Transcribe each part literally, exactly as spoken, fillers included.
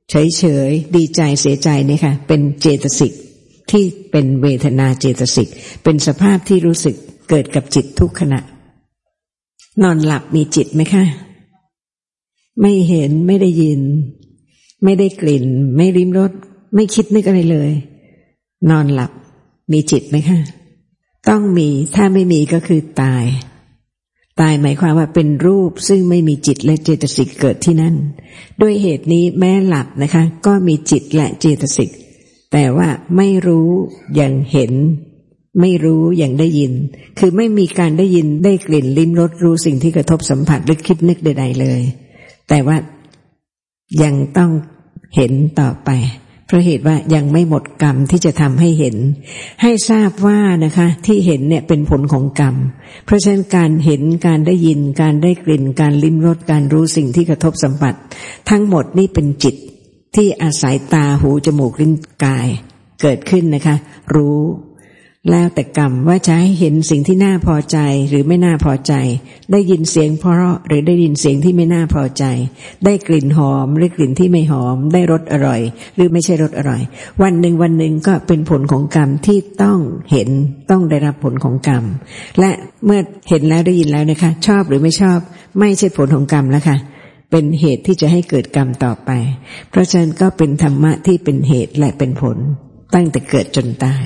เฉยๆดีใจเสียใจนี่ค่ะเป็นเจตสิกที่เป็นเวทนาเจตสิกเป็นสภาพที่รู้สึกเกิดกับจิตทุกขณะนอนหลับมีจิตไหมคะไม่เห็นไม่ได้ยินไม่ได้กลิ่นไม่ลิ้มรสไม่คิดนึกอะไรเลยนอนหลับมีจิตไหมคะต้องมีถ้าไม่มีก็คือตายตายหมายความว่าเป็นรูปซึ่งไม่มีจิตและเจตสิกเกิดที่นั่นด้วยเหตุนี้แม้หลับนะคะก็มีจิตและเจตสิกแต่ว่าไม่รู้อย่างเห็นไม่รู้อย่างได้ยินคือไม่มีการได้ยินได้กลิ่นลิ้มรสรู้สิ่งที่กระทบสัมผัสหรือคิดนึกใดๆเลยแต่ว่ายังต้องเห็นต่อไปเพราะเหตุว่ายังไม่หมดกรรมที่จะทำให้เห็นให้ทราบว่านะคะที่เห็นเนี่ยเป็นผลของกรรมเพราะฉะนั้นการเห็นการได้ยินการได้กลิ่นการลิ้มรสการรู้สิ่งที่กระทบสัมผัสทั้งหมดนี่เป็นจิตที่อาศัยตาหูจมูกลิ้นกายเกิดขึ้นนะคะรู้แล้วแต่กรรมว่าจะให้เห็นสิ่งที่น่าพอใจหรือไม่น่าพอใจได้ยินเสียงเพราะหรือได้ยินเสียงที่ไม่น่าพอใจได้กลิ่นหอมหรือกลิ่นที่ไม่หอมได้รสอร่อยหรือไม่ใช่รสอร่อยวันหนึ่งวันหนึ่งก็เป็นผลของกรรมที่ต้องเห็นต้องได้รับผลของกรรมและเมื่อเห็นแล้วได้ยินแล้วนะคะชอบหรือไม่ชอบไม่ใช่ผลของกรรมแล้วค่ะเป็นเหตุที่จะให้เกิดกรรมต่อไปเพราะฉะนั้นก็เป็นธรรมะที่เป็นเหตุและเป็นผลตั้งแต่เกิดจนตาย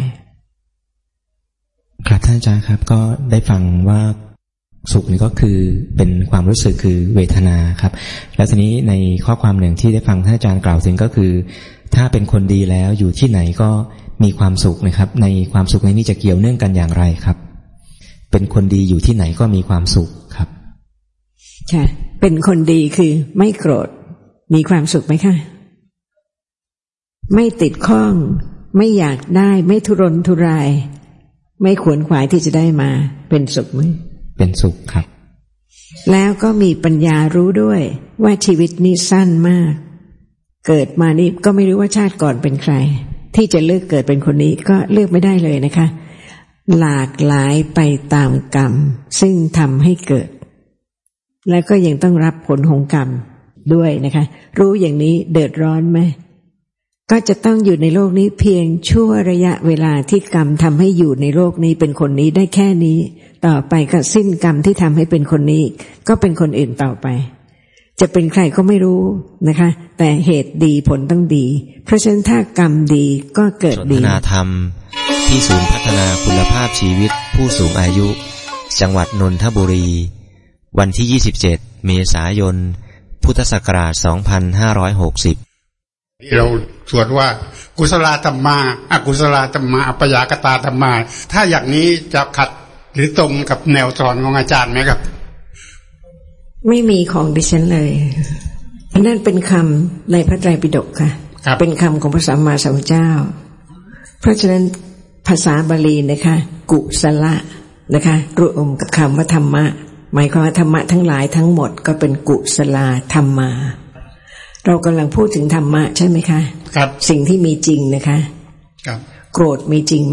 ครับท่านอาจารย์ครับก็ได้ฟังว่าสุขนี่ก็คือเป็นความรู้สึกคือเวทนาครับแล้วทีนี้ในข้อความหนึ่งที่ได้ฟังท่านอาจารย์กล่าวถึงก็คือถ้าเป็นคนดีแล้วอยู่ที่ไหนก็มีความสุขนะครับในความสุขในนี้จะเกี่ยวเนื่องกันอย่างไรครับเป็นคนดีอยู่ที่ไหนก็มีความสุขครับค่ะเป็นคนดีคือไม่โกรธมีความสุขไหมคะไม่ติดข้องไม่อยากได้ไม่ทุรนทุรายไม่ขวนขวายที่จะได้มาเป็นสุขไหมเป็นสุขครับแล้วก็มีปัญญารู้ด้วยว่าชีวิตนี้สั้นมากเกิดมานี่ก็ไม่รู้ว่าชาติก่อนเป็นใครที่จะเลือกเกิดเป็นคนนี้ก็เลือกไม่ได้เลยนะคะหลากหลายไปตามกรรมซึ่งทำให้เกิดแล้วก็ยังต้องรับผลของกรรมด้วยนะคะรู้อย่างนี้เดือดร้อนไหมก็จะต้องอยู่ในโลกนี้เพียงชั่วระยะเวลาที่กรรมทำให้อยู่ในโลกนี้เป็นคนนี้ได้แค่นี้ต่อไปก็สิ้นกรรมที่ทำให้เป็นคนนี้ก็เป็นคนอื่นต่อไปจะเป็นใครก็ไม่รู้นะคะแต่เหตุดีผลต้องดีเพราะฉะนั้นถ้ากรรมดีก็เกิดดีสนทนาธรรมที่ศูนย์พัฒนาคุณภาพชีวิตผู้สูงอายุจังหวัดนนทบุรีวันที่ยี่สิบเจ็ดเมษายนพุทธศักราชสองพันห้าร้อยหกสิบเราสวดว่ากุศลธรรมาอกุศลธรรมาอัปยากตาธรรมาถ้าอย่างนี้จะขัดหรือตรงกับแนวสอนของอาจารย์ไหมครับไม่มีของดิฉันเลยนั่นเป็นคำในพระไตรปิฎกค่ะเป็นคำของพระสัมมาสัมพุทธเจ้าเพราะฉะนั้นภาษาบาลีนะคะกุศลนะคะรวมกับคำว่าธรรมะหมายความว่าธรรมะทั้งหลายทั้งหมดก็เป็นกุศลธรรมาเรากำลังพูดถึงธรรมะใช่ไหมคะครับสิ่งที่มีจริงนะคะครับโกรธมีจริงไหม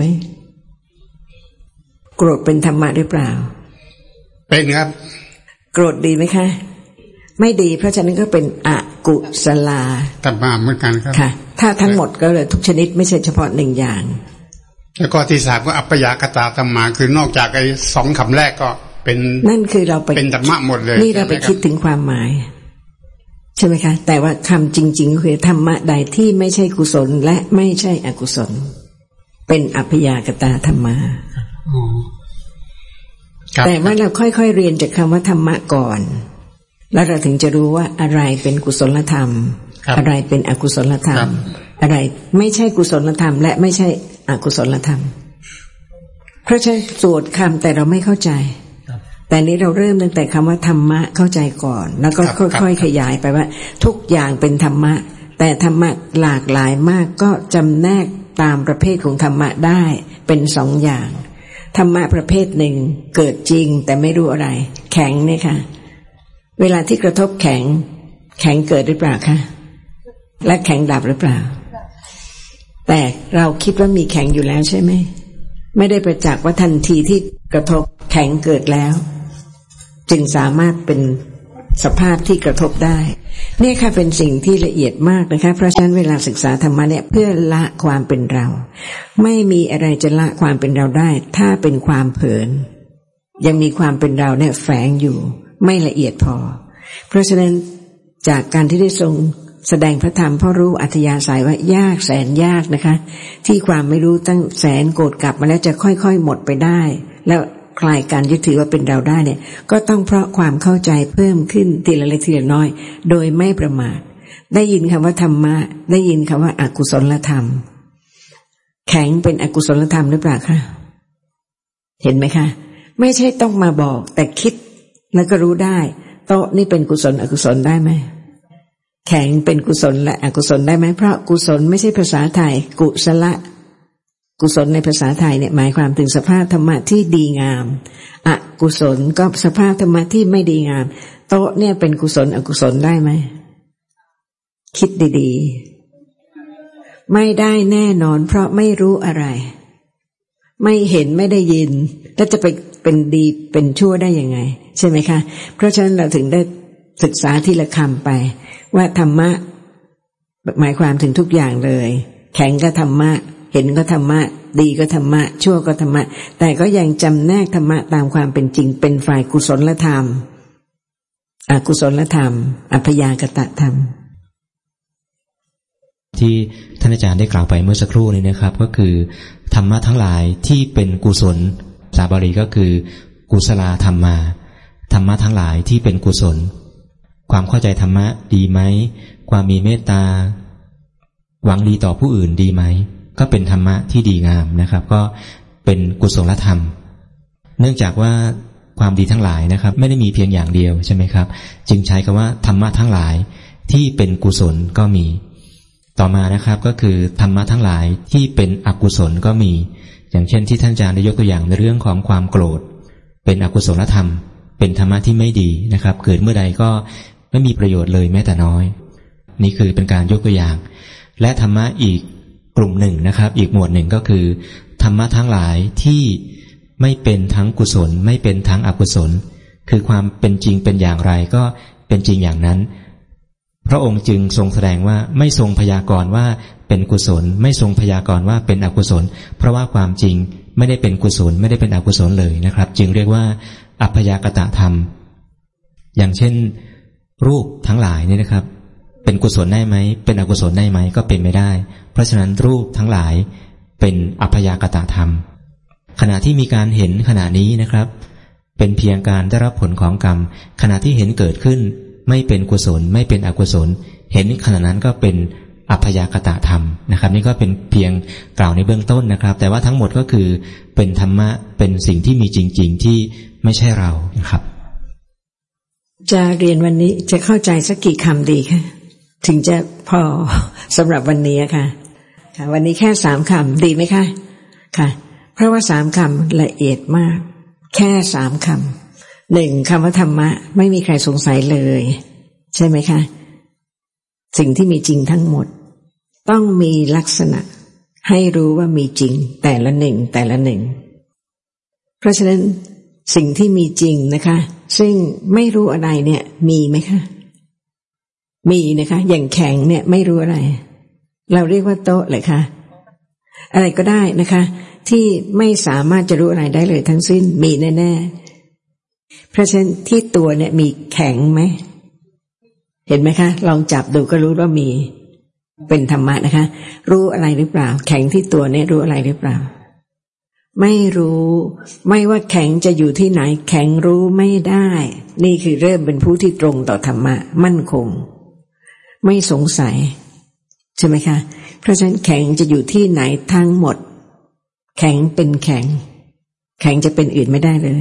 โกรธเป็นธรรมะหรือเปล่าเป็นครับโกรธดีไหมคะไม่ดีเพราะฉะนั้นก็เป็นอกุศลธรรมะเหมือนกันครับค่ะถ้าทั้งหมดก็เลยทุกชนิดไม่ใช่เฉพาะหนึ่งอย่างแล้วก็ที่สามก็อัปยากตาธรรมาคือนอกจากไอ้สองคำแรกก็เป็นนั่นคือเราไปเป็นธรรมะหมดเลยนี่เราไปคิดถึงความหมายใช่ไหมคะแต่ว่าคำจริงๆคือธรรมะใดที่ไม่ใช่กุศลและไม่ใช่อกุศลเป็นอัพยากตาธรรมะแต่ว่าเราค่อยๆเรียนจากคำว่าธรรมะก่อนแล้วเราถึงจะรู้ว่าอะไรเป็นกุศลธรรมอะไรเป็นอกุศลธรรมอะไรไม่ใช่กุศลธรรมและไม่ใช่อกุศลธรรมเพราะใช้สวดคำแต่เราไม่เข้าใจแต่นี้เราเริ่มตั้งแต่คำว่าธรรมะเข้าใจก่อนแล้วก็ค่อยๆขยายไปว่าทุกอย่างเป็นธรรมะแต่ธรรมะหลากหลายมากก็จำแนกตามประเภทของธรรมะได้เป็นสองอย่างธรรมะประเภทหนึ่งเกิดจริงแต่ไม่รู้อะไรแข็งเนี่ยค่ะเวลาที่กระทบแข็งแข็งเกิดหรือเปล่าคะและแข็งดับหรือเปล่าแต่เราคิดว่ามีแข็งอยู่แล้วใช่ไหมไม่ได้ประจักษ์ว่าทันทีที่กระทบแข็งเกิดแล้วจึงสามารถเป็นสภาพที่กระทบได้นี่ค่ะเป็นสิ่งที่ละเอียดมากนะคะเพราะฉะนั้นเวลาศึกษาธรรมะเนี่ยเพื่อละความเป็นเราไม่มีอะไรจะละความเป็นเราได้ถ้าเป็นความเผลอยังมีความเป็นเราเนี่ยแฝงอยู่ไม่ละเอียดพอเพราะฉะนั้นจากการที่ได้ทรงแสดงพระธรรมพ่อรู้อัธยาศัยว่ายากแสนยากนะคะที่ความไม่รู้ตั้งแสนโกรธกลับมาแล้วจะค่อยๆหมดไปได้แล้วคลายการยึดถือว่าเป็นเราได้เนี่ยก็ต้องเพราะความเข้าใจเพิ่มขึ้นทีละเล็กทีละน้อยโดยไม่ประมาทได้ยินคำว่าธรรมะได้ยินคำว่าอกุศลธรรมแข็งเป็นอกุศลธรรมหรือเปล่าคะเห็นไหมคะไม่ใช่ต้องมาบอกแต่คิดแล้วก็รู้ได้โต๊ะนี่เป็นกุศลอกุศลได้ไหมแข็งเป็นกุศลและอกุศลได้ไหมเพราะกุศลไม่ใช่ภาษาไทยกุศลกุศลในภาษาไทยเนี่ยหมายความถึงสภาพธรรมะที่ดีงามอกุศลก็สภาพธรรมะที่ไม่ดีงามโต๊ะเนี่ยเป็นกุศลอกุศลได้ไหมคิดดีๆไม่ได้แน่นอนเพราะไม่รู้อะไรไม่เห็นไม่ได้ยินแล้วจะไปเป็นดีเป็นชั่วได้ยังไงใช่ไหมคะเพราะฉะนั้นเราถึงได้ศึกษาทีละคำไปว่าธรรมะหมายความถึงทุกอย่างเลยแข็งก็ธรรมะเห็นก็ธรรมะดีก็ธรรมะชั่วก็ธรรมะแต่ก็ยังจำแนกธรรมะตามความเป็นจริงเป็นฝ่ายกุศลธรรมอกุศลธรรมอัพยากตธรรมที่ท่านอาจารย์ได้กล่าวไปเมื่อสักครู่นี้นะครับก็คือธรรมะทั้งหลายที่เป็นกุศลภาษาบาลีก็คือกุศลธรรมาธรรมะทั้งหลายที่เป็นกุศลความเข้าใจธรรมะดีไหมความมีเมตตาหวังดีต่อผู้อื่นดีไหมก็เป็นธรรมะที่ดีงามนะครับก็เป็นกุศลธรรมเนื่องจากว่าความดีทั้งหลายนะครับไม่ได้มีเพียงอย่างเดียวใช่ไหมครับจึงใช้คำว่าธรรมะทั้งหลายที่เป็นกุศลก็มีต่อมานะครับก็คือธรรมะทั้งหลายที่เป็นอกุศลก็มีอย่างเช่นที่ท่านอาจารย์ได้ยกตัวอย่างในเรื่องของความโกรธเป็นอกุศลธรรมเป็นธรรมะที่ไม่ดีนะครับเกิดเมื่อใดก็ไม่มีประโยชน์เลยแม้แต่น้อยนี่คือเป็นการยกตัวอย่างและธรรมะอีกกลุ่มหนึ่งนะครับอีกหมวดหนึ่งก็คือธรรมะทั้งหลายที่ไม่เป็นทั้งกุศลไม่เป็นทั้งอกุศลคือความเป็นจริงเป็นอย่างไรก็เป็นจริงอย่างนั้นพระองค์จึงทรงแสดงว่าไม่ทรงพยากรณ์ว่าเป็นกุศลไม่ทรงพยากรณ์ว่าเป็นอกุศลเพราะว่าความจริงไม่ได้เป็นกุศลไม่ได้เป็นอกุศลเลยนะครับจึงเรียกว่าอัพยากตธรรมอย่างเช่นรูปทั้งหลายนี่นะครับเป็นกุศลได้ไหมเป็นอกุศลได้ไหมก็เป็นไม่ได้เพราะฉะนั้นรูปทั้งหลายเป็นอัพยากตธรรมขณะที่มีการเห็นขณะนี้นะครับเป็นเพียงการได้รับผลของกรรมขณะที่เห็นเกิดขึ้นไม่เป็นกุศลไม่เป็นอกุศลเห็นขณะนั้นก็เป็นอัพยากตธรรมนะครับนี่ก็เป็นเพียงกล่าวในเบื้องต้นนะครับแต่ว่าทั้งหมดก็คือเป็นธรรมะเป็นสิ่งที่มีจริงๆที่ไม่ใช่เรานะครับจะเรียนวันนี้จะเข้าใจสักกี่คำดีคะถึงจะพอสำหรับวันนี้ค่ะค่ะวันนี้แค่สามคำดีไหมคะค่ะเพราะว่าสามคำละเอียดมากแค่สามคำหนึ่งคำว่าธรรมะไม่มีใครสงสัยเลยใช่ไหมคะสิ่งที่มีจริงทั้งหมดต้องมีลักษณะให้รู้ว่ามีจริงแต่ละหนึ่งแต่ละหนึ่งเพราะฉะนั้นสิ่งที่มีจริงนะคะซึ่งไม่รู้อะไรเนี่ยมีไหมคะมีนะคะอย่างแข็งเนี่ยไม่รู้อะไรเราเรียกว่าโต๊ะเลยค่ะอะไรก็ได้นะคะที่ไม่สามารถจะรู้อะไรได้เลยทั้งสิ้นมีแน่ๆเพราะฉะนั้นที่ตัวเนี่ยมีแข็งไหมเห็นไหมคะลองจับดูก็รู้ว่ามีเป็นธรรมะนะคะรู้อะไรหรือเปล่าแข็งที่ตัวเนี่ยรู้อะไรหรือเปล่าไม่รู้ไม่ว่าแข็งจะอยู่ที่ไหนแข็งรู้ไม่ได้นี่คือเริ่มเป็นผู้ที่ตรงต่อธรรมะมั่นคงไม่สงสัยใช่ไหมคะเพราะฉะนั้นแข็งจะอยู่ที่ไหนทั้งหมดแข็งเป็นแข็งแข็งจะเป็นอื่นไม่ได้เลย